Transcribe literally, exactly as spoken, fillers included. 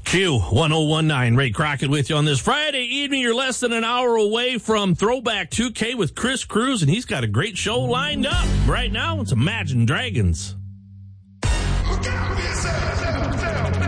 Q one oh one nine, Ray Crockett with you on this Friday evening. You're less than an hour away from Throwback two K with Chris Cruz, and he's got a great show lined up. Right now, it's Imagine Dragons. Look out for yourself.